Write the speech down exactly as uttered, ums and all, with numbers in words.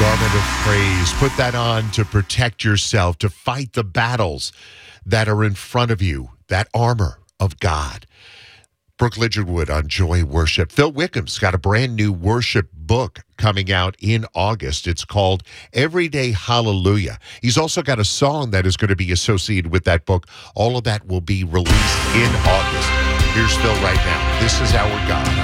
Garment of praise. Put that on to protect yourself, to fight the battles that are in front of you, that armor of God. Brooke Lidgerwood on Joy Worship. Phil Wickham's got a brand new worship book coming out in August. It's called Everyday Hallelujah. He's also got a song that is going to be associated with that book. All of that will be released in August. Here's Phil right now. This is our God.